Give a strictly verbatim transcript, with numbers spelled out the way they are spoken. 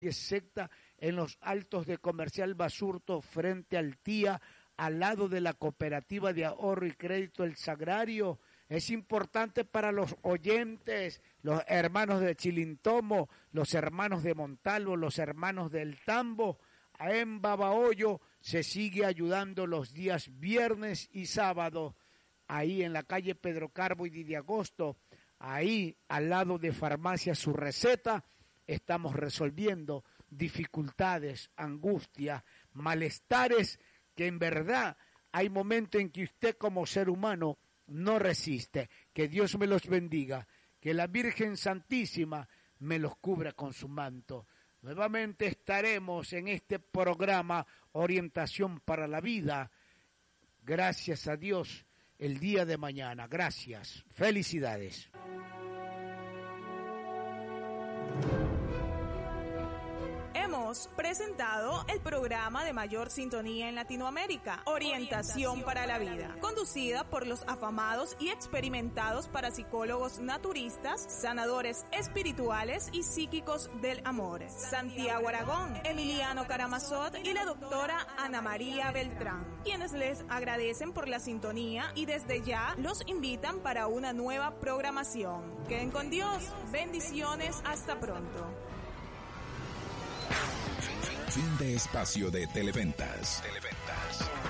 secta en los altos de Comercial Basurto frente al T I A, al lado de la Cooperativa de Ahorro y Crédito El Sagrario. Es importante para los oyentes, los hermanos de Chilintomo, los hermanos de Montalvo, los hermanos del Tambo. En Babahoyo se sigue ayudando los días viernes y sábado, ahí en la calle Pedro Carbo y de Agosto, ahí al lado de Farmacia Su Receta. Estamos resolviendo dificultades, angustias, malestares que en verdad hay momentos en que usted como ser humano no resiste. Que Dios me los bendiga, que la Virgen Santísima me los cubra con su manto. Nuevamente estaremos en este programa Orientación para la Vida. Gracias a Dios el día de mañana. Gracias. Felicidades. Hemos presentado el programa de mayor sintonía en Latinoamérica, Orientación para la Vida, conducida por los afamados y experimentados parapsicólogos naturistas, sanadores espirituales y psíquicos del amor, Santiago Aragón, Emiliano Karamazot y la doctora Ana María Beltrán, quienes les agradecen por la sintonía y desde ya los invitan para una nueva programación. Queden con Dios, bendiciones, hasta pronto. Fin de espacio de Televentas. Televentas.